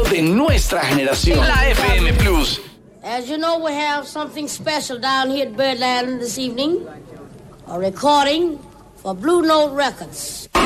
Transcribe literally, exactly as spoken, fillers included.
de nuestra generación. La F M Plus. As you know, we have something special down here at Birdland this evening. A recording for Blue Note Records.